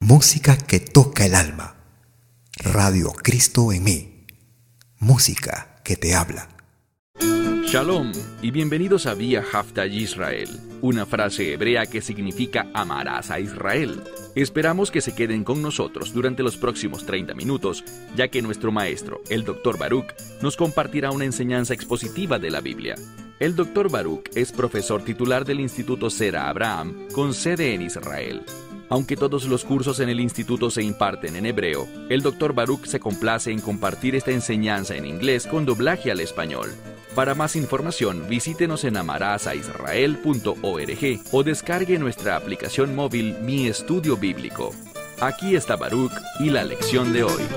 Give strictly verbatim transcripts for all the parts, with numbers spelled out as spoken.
Música que toca el alma. Radio Cristo en mí. Música que te habla. Shalom y bienvenidos a Vía Haftaj Israel, una frase hebrea que significa amarás a Israel. Esperamos que se queden con nosotros durante los próximos treinta minutos, ya que nuestro maestro, el doctor Baruch, nos compartirá una enseñanza expositiva de la Biblia. El doctor Baruch es profesor titular del Instituto Zera Abraham, con sede en Israel. Aunque todos los cursos en el instituto se imparten en hebreo, el doctor Baruch se complace en compartir esta enseñanza en inglés con doblaje al español. Para más información, visítenos en amarasisrael punto org o descargue nuestra aplicación móvil Mi Estudio Bíblico. Aquí está Baruch y la lección de hoy.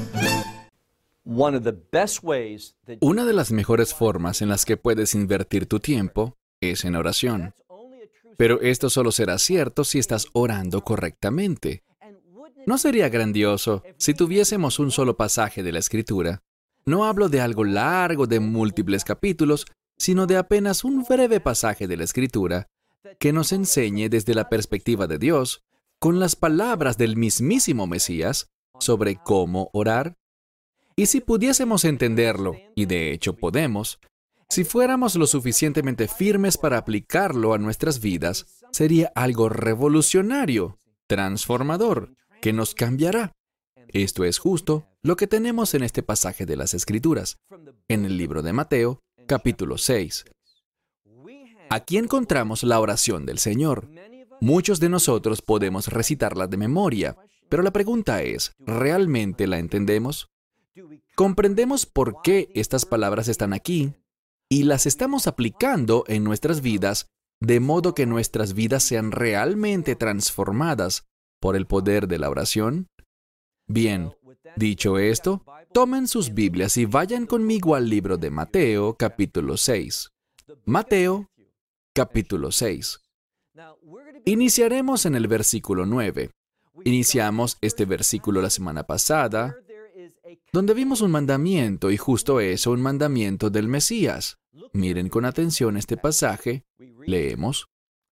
Una de las mejores formas en las que puedes invertir tu tiempo es en oración. Pero esto solo será cierto si estás orando correctamente. ¿No sería grandioso si tuviésemos un solo pasaje de la Escritura? No hablo de algo largo de múltiples capítulos, sino de apenas un breve pasaje de la Escritura que nos enseñe desde la perspectiva de Dios, con las palabras del mismísimo Mesías, sobre cómo orar. Y si pudiésemos entenderlo, y de hecho podemos, si fuéramos lo suficientemente firmes para aplicarlo a nuestras vidas, sería algo revolucionario, transformador, que nos cambiará. Esto es justo lo que tenemos en este pasaje de las Escrituras, en el libro de Mateo, capítulo seis. Aquí encontramos la oración del Señor. Muchos de nosotros podemos recitarla de memoria, pero la pregunta es, ¿realmente la entendemos? ¿Comprendemos por qué estas palabras están aquí? Y las estamos aplicando en nuestras vidas, de modo que nuestras vidas sean realmente transformadas por el poder de la oración. Bien, dicho esto, tomen sus Biblias y vayan conmigo al libro de Mateo, capítulo seis. Mateo, capítulo seis. Iniciaremos en el versículo nueve. Iniciamos este versículo la semana pasada, donde vimos un mandamiento, y justo eso, un mandamiento del Mesías. Miren con atención este pasaje. Leemos.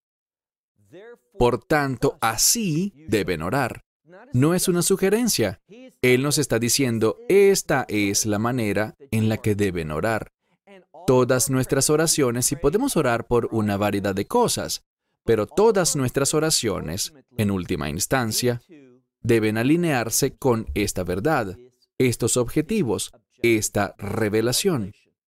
Por tanto, así deben orar. No es una sugerencia. Él nos está diciendo, esta es la manera en la que deben orar. Todas nuestras oraciones, y podemos orar por una variedad de cosas, pero todas nuestras oraciones, en última instancia, deben alinearse con esta verdad, estos objetivos, esta revelación.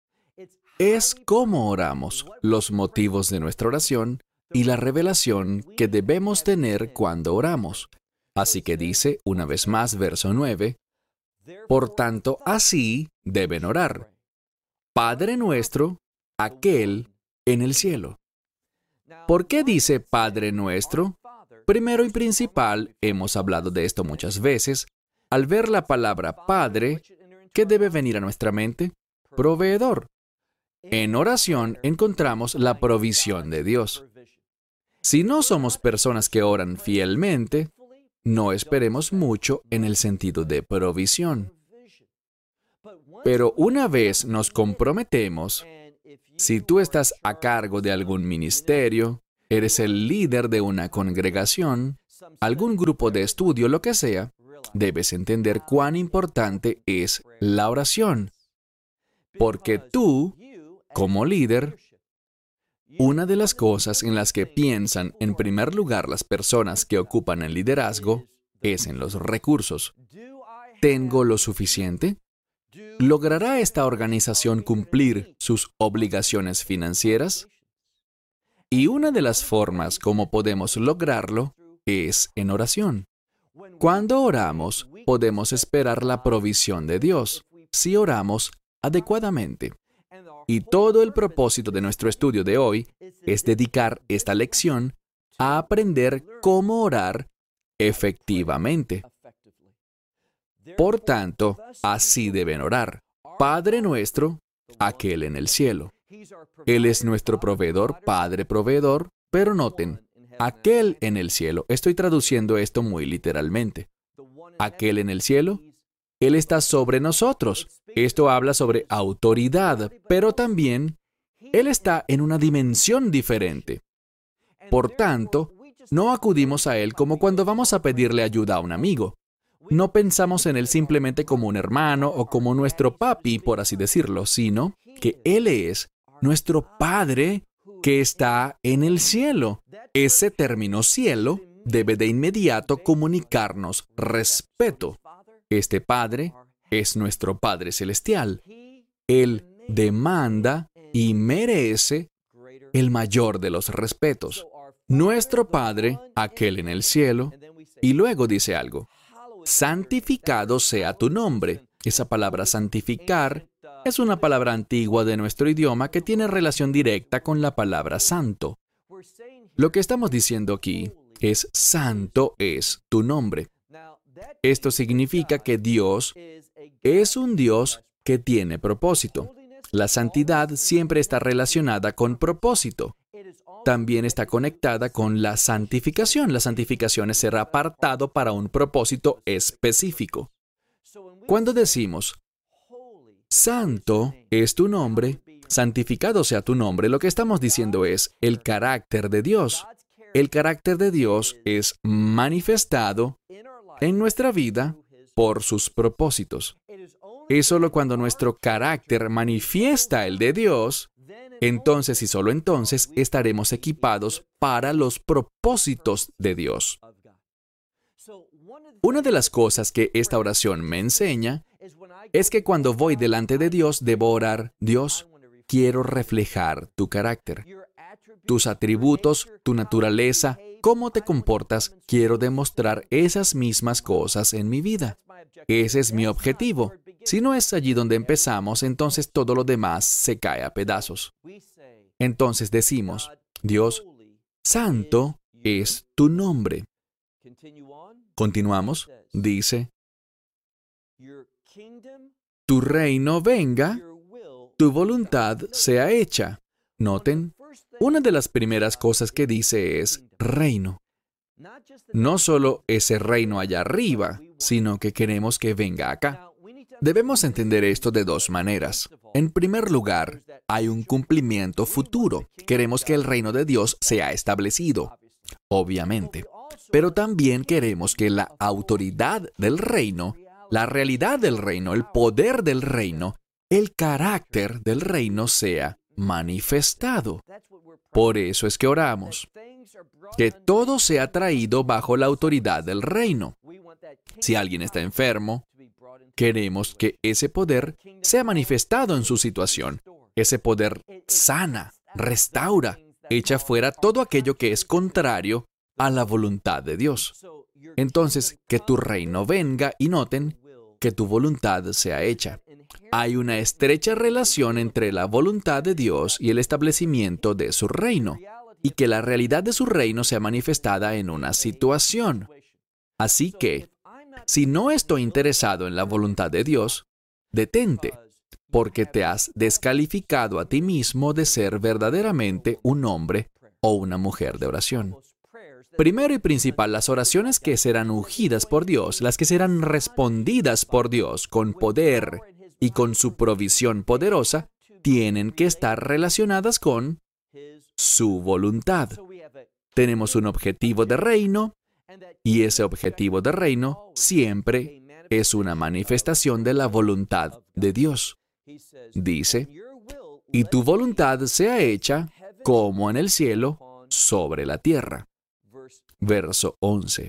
Es cómo oramos, los motivos de nuestra oración y la revelación que debemos tener cuando oramos. Así que dice, una vez más, verso nueve, por tanto, así deben orar. Padre nuestro, aquel en el cielo. ¿Por qué dice Padre nuestro? Primero y principal, hemos hablado de esto muchas veces, al ver la palabra Padre, ¿qué debe venir a nuestra mente? Proveedor. En oración encontramos la provisión de Dios. Si no somos personas que oran fielmente, no esperemos mucho en el sentido de provisión. Pero una vez nos comprometemos, si tú estás a cargo de algún ministerio, eres el líder de una congregación, algún grupo de estudio, lo que sea, debes entender cuán importante es la oración. Porque tú, como líder, una de las cosas en las que piensan en primer lugar las personas que ocupan el liderazgo es en los recursos. ¿Tengo lo suficiente? ¿Logrará esta organización cumplir sus obligaciones financieras? Y una de las formas como podemos lograrlo es en oración. Cuando oramos, podemos esperar la provisión de Dios, si oramos adecuadamente. Y todo el propósito de nuestro estudio de hoy es dedicar esta lección a aprender cómo orar efectivamente. Por tanto, así deben orar. Padre nuestro, aquel en el cielo. Él es nuestro proveedor, Padre proveedor, pero noten, aquel en el cielo. Estoy traduciendo esto muy literalmente. Aquel en el cielo, Él está sobre nosotros. Esto habla sobre autoridad, pero también Él está en una dimensión diferente. Por tanto, no acudimos a Él como cuando vamos a pedirle ayuda a un amigo. No pensamos en Él simplemente como un hermano o como nuestro papi, por así decirlo, sino que Él es nuestro Padre que está en el cielo. Ese término cielo debe de inmediato comunicarnos respeto. Este Padre es nuestro Padre Celestial. Él demanda y merece el mayor de los respetos. Nuestro Padre, aquel en el cielo, y luego dice algo. Santificado sea tu nombre. Esa palabra santificar es una palabra antigua de nuestro idioma que tiene relación directa con la palabra santo. Lo que estamos diciendo aquí es santo es tu nombre. Esto significa que Dios es un Dios que tiene propósito. La santidad siempre está relacionada con propósito. También está conectada con la santificación. La santificación es ser apartado para un propósito específico. Cuando decimos, santo es tu nombre, santificado sea tu nombre, lo que estamos diciendo es el carácter de Dios. El carácter de Dios es manifestado en nuestra vida por sus propósitos. Es solo cuando nuestro carácter manifiesta el de Dios, entonces y solo entonces estaremos equipados para los propósitos de Dios. Una de las cosas que esta oración me enseña es que cuando voy delante de Dios debo orar, Dios, quiero reflejar tu carácter, tus atributos, tu naturaleza, cómo te comportas, quiero demostrar esas mismas cosas en mi vida. Ese es mi objetivo. Si no es allí donde empezamos, entonces todo lo demás se cae a pedazos. Entonces decimos, Dios, santo es tu nombre. Continuamos, dice, tu reino venga, tu voluntad sea hecha. Noten, una de las primeras cosas que dice es reino. No solo ese reino allá arriba, sino que queremos que venga acá. Debemos entender esto de dos maneras. En primer lugar, hay un cumplimiento futuro. Queremos que el reino de Dios sea establecido, obviamente. Pero también queremos que la autoridad del reino, la realidad del reino, el poder del reino, el carácter del reino sea manifestado. Por eso es que oramos. Que todo sea traído bajo la autoridad del reino. Si alguien está enfermo, queremos que ese poder sea manifestado en su situación. Ese poder sana, restaura, echa fuera todo aquello que es contrario a la voluntad de Dios. Entonces, que tu reino venga y noten que tu voluntad sea hecha. Hay una estrecha relación entre la voluntad de Dios y el establecimiento de su reino, y que la realidad de su reino sea manifestada en una situación. Así que, si no estoy interesado en la voluntad de Dios, detente, porque te has descalificado a ti mismo de ser verdaderamente un hombre o una mujer de oración. Primero y principal, las oraciones que serán ungidas por Dios, las que serán respondidas por Dios con poder y con su provisión poderosa, tienen que estar relacionadas con su voluntad. Tenemos un objetivo de reino, y ese objetivo de reino siempre es una manifestación de la voluntad de Dios. Dice, y tu voluntad sea hecha como en el cielo, sobre la tierra. Verso once.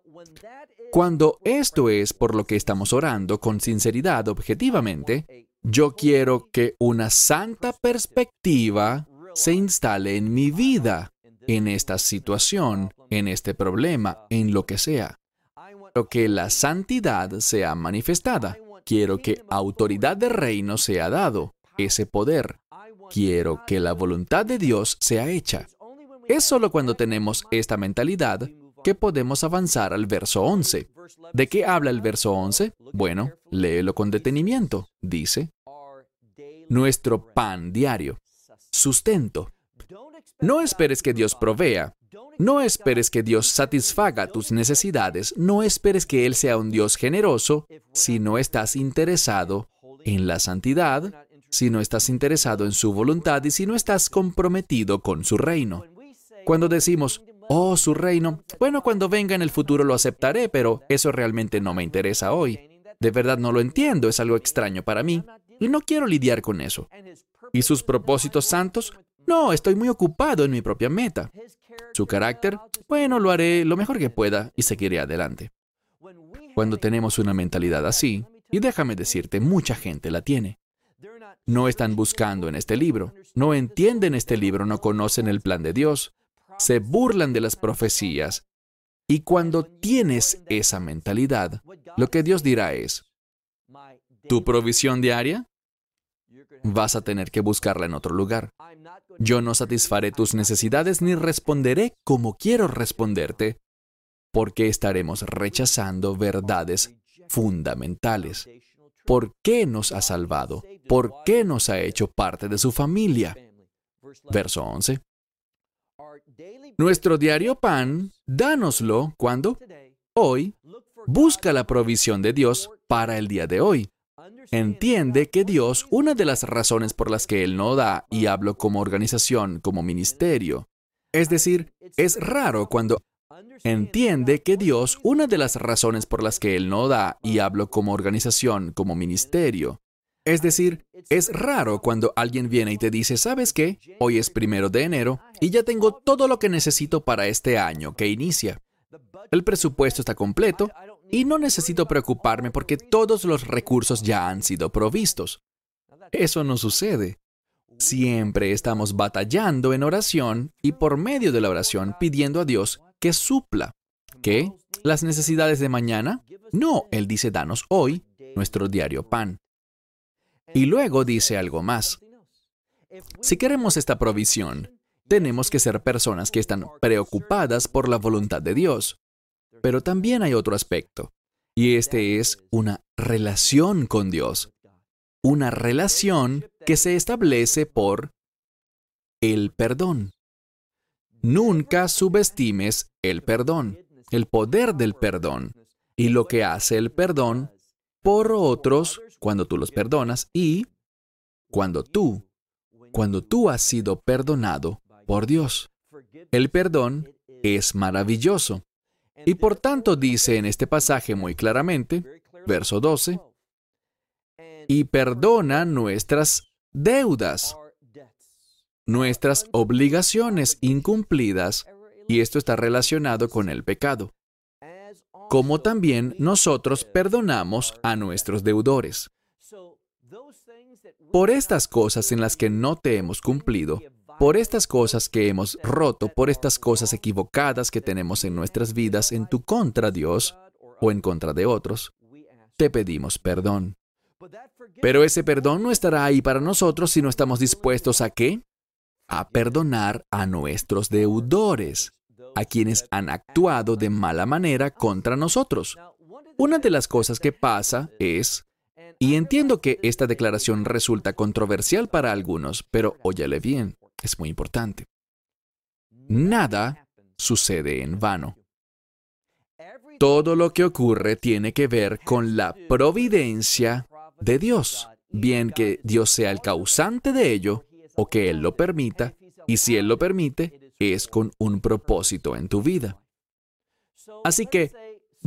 Cuando esto es por lo que estamos orando con sinceridad, objetivamente, yo quiero que una santa perspectiva se instale en mi vida, en esta situación, en este problema, en lo que sea. Quiero que la santidad sea manifestada. Quiero que autoridad de reino sea dado, ese poder. Quiero que la voluntad de Dios sea hecha. Es solo cuando tenemos esta mentalidad que podemos avanzar al verso once. ¿De qué habla el verso once? Bueno, léelo con detenimiento. Dice, nuestro pan diario, sustento. No esperes que Dios provea. No esperes que Dios satisfaga tus necesidades. No esperes que Él sea un Dios generoso si no estás interesado en la santidad, si no estás interesado en su voluntad y si no estás comprometido con su reino. Cuando decimos, Oh, su reino. Bueno, cuando venga en el futuro lo aceptaré, pero eso realmente no me interesa hoy. De verdad no lo entiendo, es algo extraño para mí y no quiero lidiar con eso. ¿Y sus propósitos santos? No, estoy muy ocupado en mi propia meta. Su carácter, bueno, lo haré lo mejor que pueda y seguiré adelante. Cuando tenemos una mentalidad así, y déjame decirte, mucha gente la tiene. No están buscando en este libro, no entienden este libro, no conocen el plan de Dios, se burlan de las profecías. Y cuando tienes esa mentalidad, lo que Dios dirá es, ¿tu provisión diaria? Vas a tener que buscarla en otro lugar. Yo no satisfaré tus necesidades ni responderé como quiero responderte, porque estaremos rechazando verdades fundamentales. ¿Por qué nos ha salvado? ¿Por qué nos ha hecho parte de su familia? Verso once. Nuestro diario pan, dánoslo, ¿cuándo? Hoy. Busca la provisión de Dios para el día de hoy. Entiende que Dios, una de las razones por las que Él no da, y hablo como organización, como ministerio, es decir, es raro cuando... Entiende que Dios, una de las razones por las que Él no da, y hablo como organización, como ministerio, es decir, es raro cuando alguien viene y te dice, ¿sabes qué? Hoy es primero de enero y ya tengo todo lo que necesito para este año que inicia. El presupuesto está completo y no necesito preocuparme porque todos los recursos ya han sido provistos. Eso no sucede. Siempre estamos batallando en oración y por medio de la oración pidiendo a Dios que supla. ¿Qué? ¿Las necesidades de mañana? No, Él dice, danos hoy nuestro diario pan. Y luego dice algo más. Si queremos esta provisión, tenemos que ser personas que están preocupadas por la voluntad de Dios. Pero también hay otro aspecto, y este es una relación con Dios. Una relación que se establece por el perdón. Nunca subestimes el perdón, el poder del perdón, y lo que hace el perdón por otros cuando tú los perdonas y cuando tú, cuando tú has sido perdonado por Dios. El perdón es maravilloso. Y por tanto dice en este pasaje muy claramente, verso doce, y perdona nuestras deudas, nuestras obligaciones incumplidas, y esto está relacionado con el pecado, como también nosotros perdonamos a nuestros deudores. Por estas cosas en las que no te hemos cumplido, por estas cosas que hemos roto, por estas cosas equivocadas que tenemos en nuestras vidas en tu contra, Dios, o en contra de otros, te pedimos perdón. Pero ese perdón no estará ahí para nosotros si no estamos dispuestos a ¿qué? A perdonar a nuestros deudores, a quienes han actuado de mala manera contra nosotros. Una de las cosas que pasa es, y entiendo que esta declaración resulta controversial para algunos, pero óyale bien, es muy importante. Nada sucede en vano. Todo lo que ocurre tiene que ver con la providencia de Dios, bien que Dios sea el causante de ello o que Él lo permita, y si Él lo permite, es con un propósito en tu vida. Así que,